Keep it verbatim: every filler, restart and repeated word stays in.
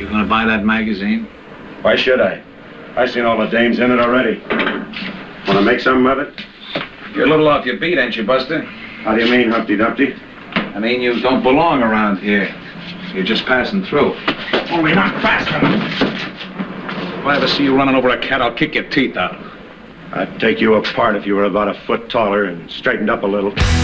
You gonna buy that magazine? Why should I? I seen all the dames in it already. Want to make something of it? You're a little off your beat, ain't you, Buster? How do you mean, Humpty Dumpty? I mean, you don't belong around here. You're just passing through. Only not fast enough. If I ever see you running over a cat, I'll kick your teeth out. I'd take you apart if you were about a foot taller and straightened up a little.